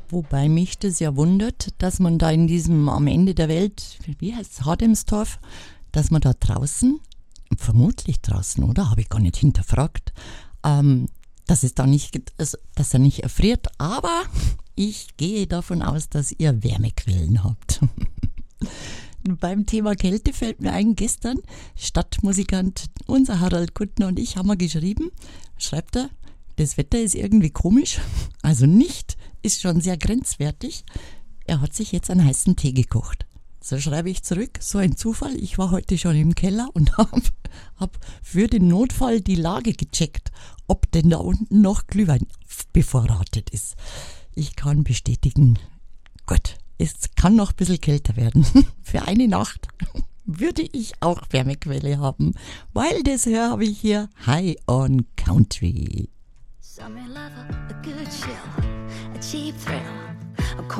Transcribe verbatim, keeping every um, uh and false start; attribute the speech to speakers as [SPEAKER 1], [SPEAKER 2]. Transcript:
[SPEAKER 1] Wobei mich das ja wundert, dass man da in diesem am Ende der Welt, wie heißt es, Hademstorf, dass man da draußen, vermutlich draußen, oder? Habe ich gar nicht hinterfragt, ähm, dass es da nicht, dass er nicht erfriert, aber ich gehe davon aus, dass ihr Wärmequellen habt. Beim Thema Kälte fällt mir ein, gestern Stadtmusikant, unser Harald Kuttner und ich haben wir geschrieben, schreibt er, das Wetter ist irgendwie komisch, also nicht, ist schon sehr grenzwertig. Er hat sich jetzt einen heißen Tee gekocht. So schreibe ich zurück, so ein Zufall, ich war heute schon im Keller und habe hab für den Notfall die Lage gecheckt, ob denn da unten noch Glühwein bevorratet ist. Ich kann bestätigen, gut, es kann noch ein bisschen kälter werden. Für eine Nacht würde ich auch Wärmequelle haben, weil das hier habe ich hier High on Country.
[SPEAKER 2] Summer lover, a good chill, a cheap thrill.